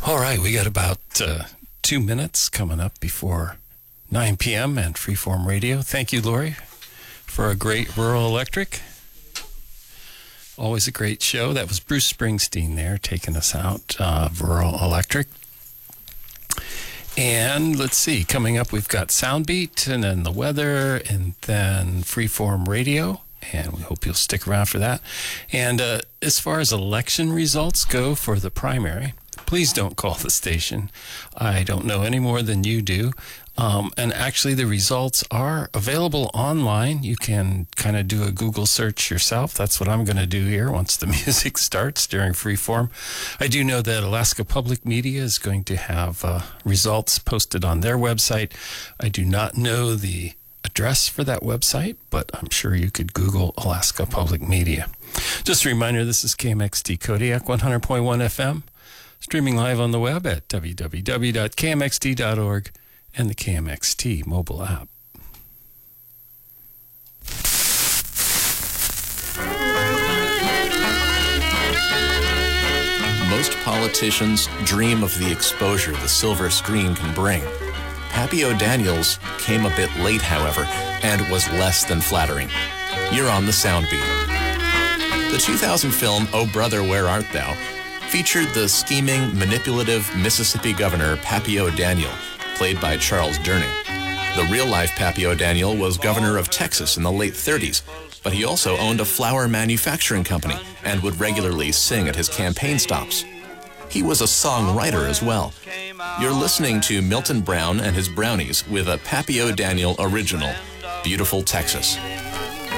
All right, we got about 2 minutes coming up before 9 p.m. and Freeform Radio. Thank you, Lori, for a great Rural Electric. Always a great show. That was Bruce Springsteen there taking us out of Rural Electric. And let's see, coming up we've got Soundbeat and then the weather and then Freeform Radio. And we hope you'll stick around for that. And as far as election results go for the primary, please don't call the station. I don't know any more than you do. And actually, the results are available online. You can kind of do a Google search yourself. That's what I'm going to do here once the music starts during Freeform. I do know that Alaska Public Media is going to have results posted on their website. I do not know the address for that website, but I'm sure you could Google Alaska Public Media. Just a reminder, this is KMXT Kodiak 100.1 FM, streaming live on the web at www.kmxt.org and the KMXT mobile app. Most politicians dream of the exposure the silver screen can bring. Pappy O'Daniels came a bit late, however, and was less than flattering. You're on the Soundbeat. The 2000 film, Oh Brother, Where Art Thou? Featured the scheming, manipulative Mississippi governor Pappy O'Daniel, played by Charles Durning. The real-life Pappy O'Daniel was governor of Texas in the late 30s, but he also owned a flour manufacturing company and would regularly sing at his campaign stops. He was a songwriter as well. You're listening to Milton Brown and his Brownies with a Pappy O'Daniel original, Beautiful Texas.